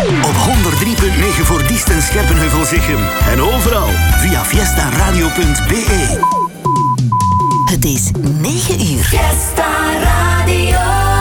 Op 103.9 voor Diest en Scherpenheuvel-Zichem. En overal via fiestaradio.be. Het is 9 uur. Fiesta Radio.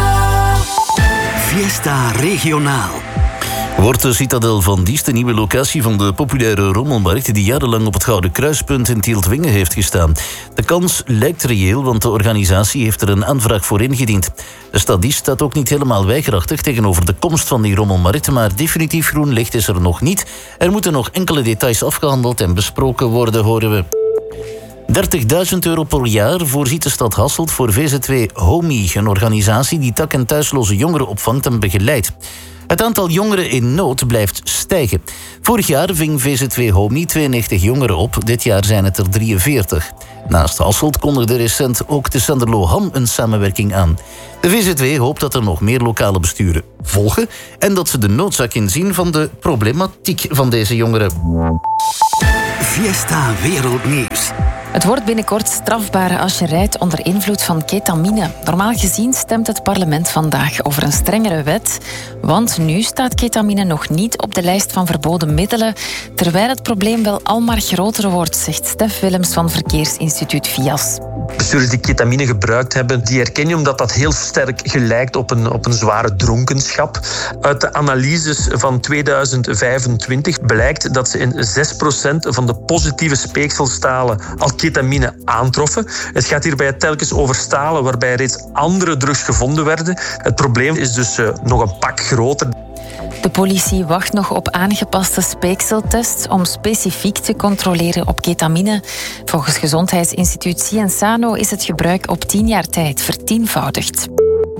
Fiesta Regionaal. Wordt de Citadel van Diest de nieuwe locatie van de populaire rommelmarkt die jarenlang op het Gouden Kruispunt in Tieltwingen heeft gestaan? De kans lijkt reëel, want de organisatie heeft er een aanvraag voor ingediend. De stad Diest staat ook niet helemaal weigerachtig tegenover de komst van die rommelmarkt, maar definitief groen licht is er nog niet. Er moeten nog enkele details afgehandeld en besproken worden, horen we. €30.000 per jaar voorziet de stad Hasselt voor VZW Homie, een organisatie die tak- en thuisloze jongeren opvangt en begeleidt. Het aantal jongeren in nood blijft stijgen. Vorig jaar ving VZW Homie 92 jongeren op, dit jaar zijn het er 43. Naast Hasselt kondigde recent ook de Sanderloham een samenwerking aan. De VZW hoopt dat er nog meer lokale besturen volgen en dat ze de noodzaak inzien van de problematiek van deze jongeren. Fiesta Wereldnieuws. Het wordt binnenkort strafbaar als je rijdt onder invloed van ketamine. Normaal gezien stemt het parlement vandaag over een strengere wet. Want nu staat ketamine nog niet op de lijst van verboden middelen, terwijl het probleem wel al maar groter wordt, zegt Stef Willems van Verkeersinstituut VIAS. Bestuurders die ketamine gebruikt hebben, die herken je omdat dat heel sterk gelijkt op een zware dronkenschap. Uit de analyses van 2025 blijkt dat ze in 6% van de positieve speekselstalen al ketamine aantroffen. Het gaat hierbij telkens over stalen waarbij reeds andere drugs gevonden werden. Het probleem is dus nog een pak groter. De politie wacht nog op aangepaste speekseltests om specifiek te controleren op ketamine. Volgens Gezondheidsinstituut Cienzano is het gebruik op 10 jaar tijd vertienvoudigd.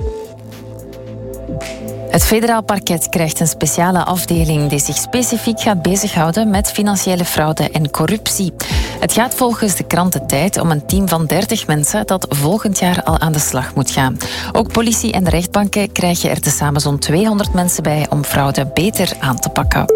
Het federaal parket krijgt een speciale afdeling die zich specifiek gaat bezighouden met financiële fraude en corruptie. Het gaat volgens de krant De Tijd om een team van 30 mensen dat volgend jaar al aan de slag moet gaan. Ook politie en de rechtbanken krijgen er tezamen zo'n 200 mensen bij om fraude beter aan te pakken.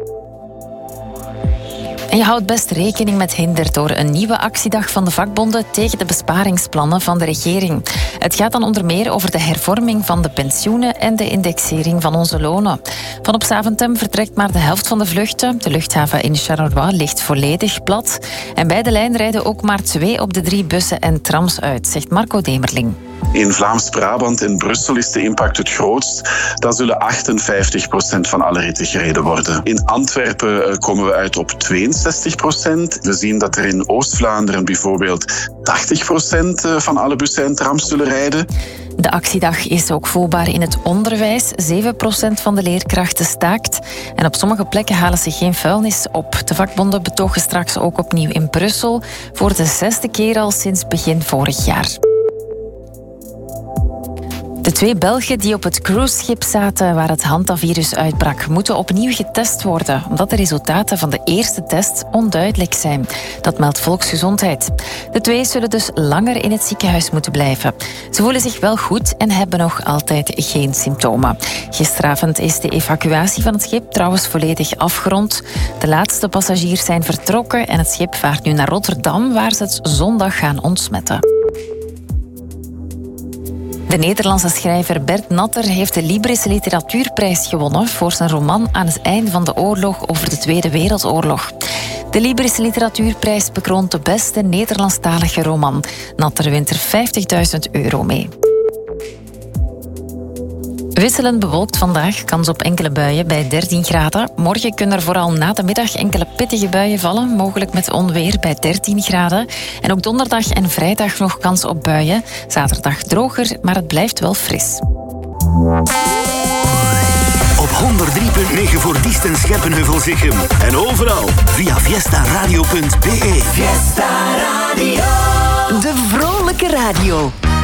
En je houdt best rekening met hinder door een nieuwe actiedag van de vakbonden tegen de besparingsplannen van de regering. Het gaat dan onder meer over de hervorming van de pensioenen en de indexering van onze lonen. Van op Zaventem vertrekt maar de helft van de vluchten. De luchthaven in Charleroi ligt volledig plat. En bij de lijn rijden ook maar 2 op de 3 bussen en trams uit, zegt Marco Demerling. In Vlaams-Brabant en Brussel is de impact het grootst. Daar zullen 58% van alle ritten gereden worden. In Antwerpen komen we uit op 62%. We zien dat er in Oost-Vlaanderen bijvoorbeeld 80% van alle bussen en trams zullen rijden. De actiedag is ook voelbaar in het onderwijs. 7% van de leerkrachten staakt. En op sommige plekken halen ze geen vuilnis op. De vakbonden betogen straks ook opnieuw in Brussel. Voor de 6e keer al sinds begin vorig jaar. De 2 Belgen die op het cruiseschip zaten waar het hantavirus uitbrak, moeten opnieuw getest worden, omdat de resultaten van de eerste test onduidelijk zijn. Dat meldt Volksgezondheid. De 2 zullen dus langer in het ziekenhuis moeten blijven. Ze voelen zich wel goed en hebben nog altijd geen symptomen. Gisteravond is de evacuatie van het schip trouwens volledig afgerond. De laatste passagiers zijn vertrokken en het schip vaart nu naar Rotterdam, waar ze het zondag gaan ontsmetten. De Nederlandse schrijver Bert Natter heeft de Libris Literatuurprijs gewonnen voor zijn roman Aan het einde van de oorlog over de Tweede Wereldoorlog. De Libris Literatuurprijs bekroont de beste Nederlandstalige roman. Natter wint er €50.000 mee. Wisselend bewolkt vandaag, kans op enkele buien bij 13 graden. Morgen kunnen er vooral na de middag enkele pittige buien vallen, mogelijk met onweer bij 13 graden. En ook donderdag en vrijdag nog kans op buien. Zaterdag droger, maar het blijft wel fris. Op 103.9 voor Diest en Scherpenheuvel-Zichem. En overal via fiestaradio.be. Fiesta Radio. De vrolijke radio.